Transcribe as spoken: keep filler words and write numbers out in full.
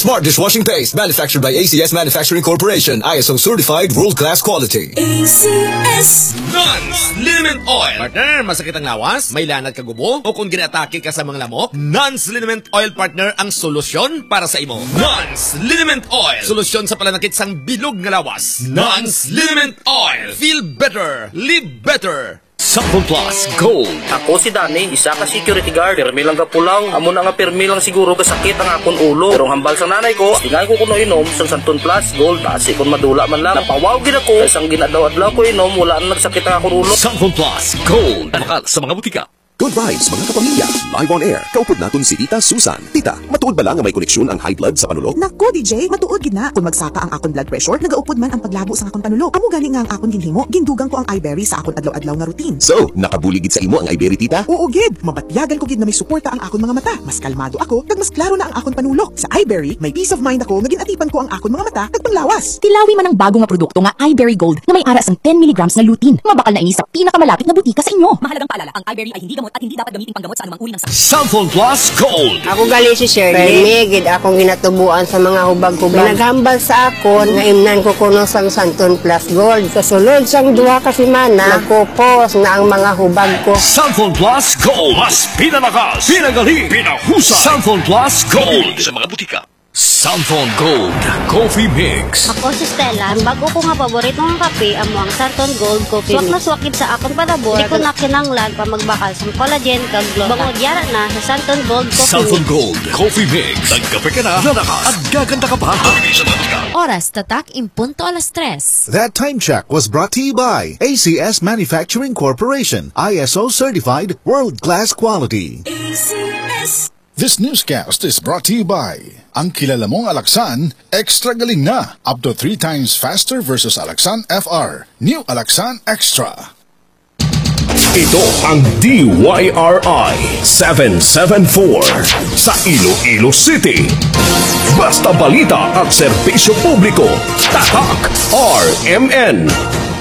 Smart dishwashing paste, manufactured by A C S Manufacturing Corporation, I S O certified, world-class quality. A C S Nans Liniment Oil. Partner, masakit ang lawas? May lanad ka gubo? O kung ginatake ka sa mga lamok? Nans Liniment Oil, partner, ang solusyon para sa imo. Nans Liniment Oil. Solusyon sa palanakit sang bilog nga lawas. Nans Liniment Oil. Feel better. Live better. Sample Plus Gold. Ako si Danny, isa ka security guard. Permi lang ka pulang. Amo na nga permi lang siguro kasakit ang akong ulo. Pero hambal sa nanay ko, tingay ko kuno inom sa Santon Plus Gold. Kasi kung madula man lang, napawaw gid ako. Isang ginadaw-adlaw ko inom, wala na nagsakit ang akong ulo. Sample Plus Gold. Bakal sa mga butika. Good vibes mga kapamilya, live on air. Kaupod naton si Tita Susan. Tita, matuod ba lang nga may koneksyon ang high blood sa panulo? Naku, D J, matuod gid na. Kung magsaka ang akon blood pressure, nagaupod man ang paglabo sa akon panulo. Amo gani nga ang akon ginhimo, gindugang ko ang iBerry sa akon adlaw-adlaw nga routine. So, nakabuligid sa imo ang iBerry, Tita? Oo gid, mabatyagan ko gid na may suporta ang akon mga mata. Mas kalmado ako, kag mas klaro na ang akon panulo. Sa iBerry, may peace of mind ako nga ginatipan ko ang akon mga mata kag panglawas. Tilawi man ang bago nga produkto nga iBerry Gold na may aras ang ten milligrams na lutein. Mabakal na ini sa pinakamalapit na butika sa inyo. Mahalagang paalala, ang iBerry ay hindi gamot at hindi dapat gamitin panggamot sa anumang uri ng sakit. Sample Plus Gold. Ako gali si Shirley. Permigid akong ginatubuan sa mga hubag-hubag. Naghambal sa akon nga imnan ko kuno sang Santon Plus Gold. Sa sulod sang duha ka semana, nagkupos na ang mga hubag ko. Sample Plus Gold. Mas pinalakas, pinagaling, pinahusay. Sample Plus Gold. Sa mga butika. Sample Gold Coffee Mix. Ako si Stella. Ang bago ko nga paborito ng kape amo ang Santon Gold Coffee Mix. Swak na swakid sa akong palabor. Di ko na kinanglan pa magbakal sa collagen kag gluta. Bangod yara na sa Santon Gold Coffee Santon Mix. Gold Coffee Mix. Nagkape ka na, lalakas at gaganda ka pa. Oras tatak impunto alas tres. That time check was brought to you by A C S Manufacturing Corporation, I S O certified, world-class quality. A C S. This newscast is brought to you by ang kilala mong Alaxan, extra galing na, up to three times faster versus Alaxan F R. New Alaxan Extra. Ito ang D Y R I seven seven four sa Iloilo City. Basta balita at serbisyo publiko. Tatak R M N.